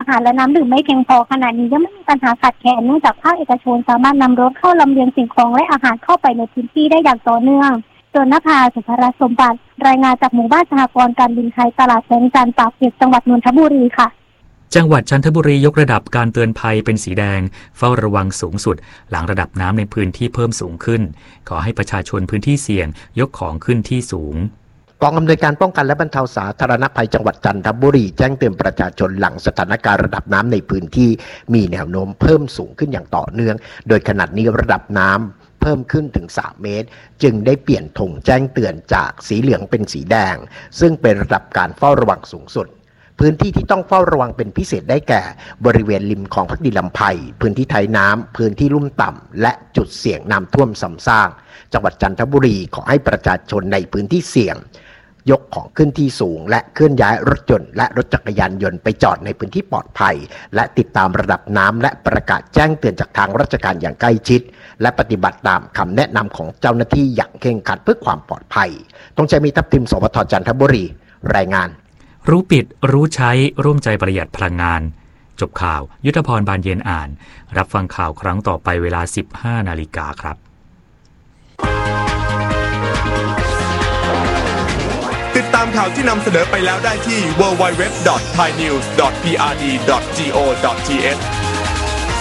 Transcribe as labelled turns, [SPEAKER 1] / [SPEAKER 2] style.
[SPEAKER 1] หารและน้ำดื่มไม่เพียงพอขณะนี้ยังไม่มีปัญหาขาดแคลนเนื่องจากภาคเอกชนสามารถนำรถเข้าลำเลียงสิ่งของและอาหารเข้าไปในพื้นที่ได้อย่างต่อเนื่องจนนภา สุภรสมบัติรายงานจากหมู่บ้านสหกรณ์การบินไทยตลาดแสงจันทร์ปากเกร็ดจังหวัดนนทบุรีค่ะ
[SPEAKER 2] จังหวัดจันทบุรียกระดับการเตือนภัยเป็นสีแดงเฝ้าระวังสูงสุดหลังระดับน้ำในพื้นที่เพิ่มสูงขึ้นขอให้ประชาชนพื้นที่เสี่ยงยกของขึ้นที่สูง
[SPEAKER 3] กองอำนวยการป้องกันและบรรเทาสาธารณภัยจังหวัดจันทบุรีแจ้งเตือนประชาชนหลังสถานการณ์ระดับน้ำในพื้นที่มีแนวโน้มเพิ่มสูงขึ้นอย่างต่อเนื่องโดยขณะนี้ระดับน้ำเพิ่มขึ้นถึง3 เมตรจึงได้เปลี่ยนธงแจ้งเตือนจากสีเหลืองเป็นสีแดงซึ่งเป็นระดับการเฝ้าระวังสูงสุดพื้นที่ที่ต้องเฝ้าระวังเป็นพิเศษได้แก่บริเวณริมคลองพักดีลำไพพื้นที่ท้ายน้ำพื้นที่ลุ่มต่ำและจุดเสี่ยงน้ำท่วมซ้ำซากจังหวัดจันทบุรีขอให้ประชาชนในพื้นที่เสี่ยงยกของขึ้นที่สูงและเคลื่อนย้ายรถยนต์และรถจักรยานยนต์ไปจอดในพื้นที่ปลอดภัยและติดตามระดับน้ำและประกาศแจ้งเตือนจากทางราชการอย่างใกล้ชิดและปฏิบัติตามคำแนะนำของเจ้าหน้าที่อย่างเคร่งครัดเพื่อความปลอดภัยต้องใช้มีทัพทิมสวทจันทบุรีรายงาน
[SPEAKER 2] รู้ปิดรู้ใช้ร่วมใจประหยัดพลังงานจบข่าวยุทธพรบานเย็นอ่านรับฟังข่าวครั้งต่อไปเวลา 15 นาฬิกาครับ
[SPEAKER 4] ติดตามข่าวที่นำเสนอไปแล้วได้ที่ www.thainews.prd.go.th